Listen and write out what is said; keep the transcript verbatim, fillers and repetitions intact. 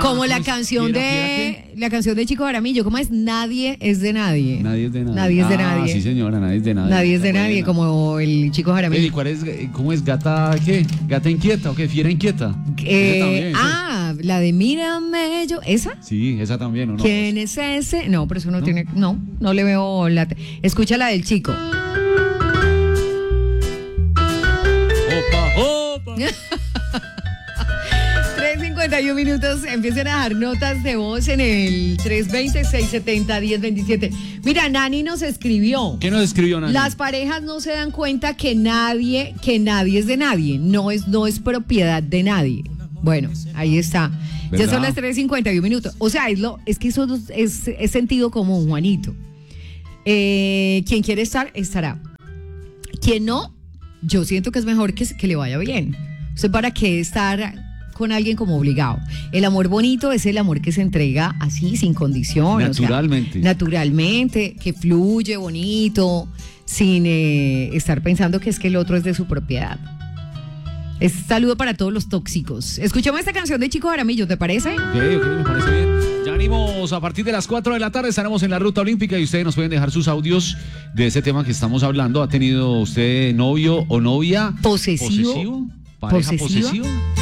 Como la canción de la canción de Chico Jaramillo, ¿cómo es? Nadie es de nadie. Nadie es de nadie. Nadie es de ah, nadie. Sí, señora, nadie es de nadie. Nadie es de Está nadie, buena. como el Chico Jaramillo. ¿Y cuál es, cómo es gata, qué? ¿Gata inquieta o qué? ¿Fiera inquieta? Eh, Esa también, sí. ah, la de Mírame yo, ¿esa? Sí, esa también, ¿o no? ¿Quién es ese? No, pero eso no, ¿No? tiene, no, no le veo la. Escucha la del chico. Opa, opa. tres cincuenta y uno minutos, empiecen a dejar notas de voz en el tres veinte, seiscientos setenta, diez veintisiete. Mira, Nani nos escribió. ¿Qué nos escribió, Nani? Las parejas no se dan cuenta que nadie, que nadie es de nadie, no es, no es propiedad de nadie. Bueno, ahí está. ¿Verdad? Ya son las tres cincuenta y uno minutos. O sea, es, lo, es que eso es, es sentido común, Juanito. Eh, quien quiere estar, estará. Quien no, yo siento que es mejor que, que le vaya bien. O sea, ¿para qué estar con alguien como obligado? El amor bonito es el amor que se entrega así, sin condición. Naturalmente. O sea, naturalmente, que fluye bonito, sin eh, estar pensando que es que el otro es de su propiedad. Es saludo para todos los tóxicos. Escuchamos esta canción de Chico Jaramillo, ¿te parece? Ok, ok, me parece bien. Ya venimos a partir de las cuatro de la tarde, estaremos en la ruta olímpica y ustedes nos pueden dejar sus audios de ese tema que estamos hablando. ¿Ha tenido usted novio o novia Posesivo. posesivo? ¿Pareja ¿Posesiva? posesiva?